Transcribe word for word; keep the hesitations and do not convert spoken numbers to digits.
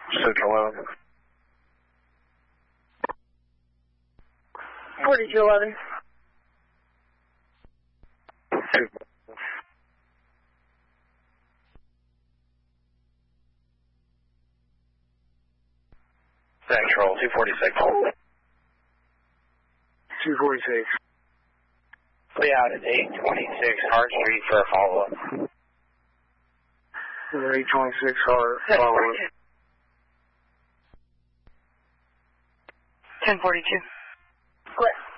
Central eleven. forty-two eleven. Central, two forty-six. two forty-six. Flee out at eight twenty-six Hart Street for a follow-up. eight twenty-six Hart, follow-up. ten forty-two. Correct.